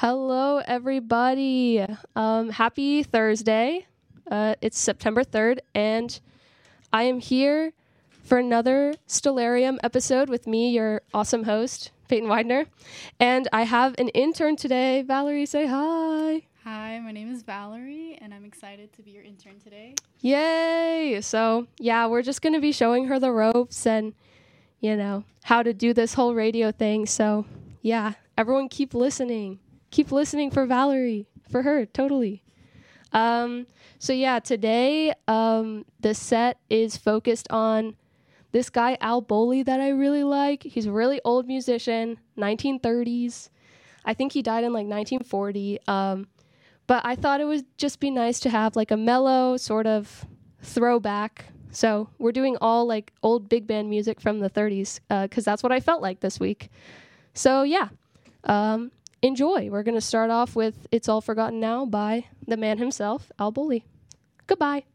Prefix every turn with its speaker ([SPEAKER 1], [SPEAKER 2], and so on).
[SPEAKER 1] Hello, everybody. Happy Thursday. It's September 3rd, and I am here for another Stellarium episode with me, your awesome host, Peyton Widener. And I have an intern today. Valerie, say hi.
[SPEAKER 2] Hi, my name is Valerie, and I'm excited to be your intern today.
[SPEAKER 1] Yay! So, yeah, we're just going to be showing her the ropes and, how to do this whole radio thing. So, yeah, everyone keep listening. Keep listening for Valerie, for her, totally. Today the set is focused on this guy, Al Bowlly, that I really like. He's a really old musician, 1930s. I think he died in 1940. But I thought it would just be nice to have a mellow sort of throwback. So we're doing all old big band music from the 30s because that's what I felt like this week. So yeah. Enjoy. We're going to start off with It's All Forgotten Now by the man himself, Al Bowlly. Goodbye.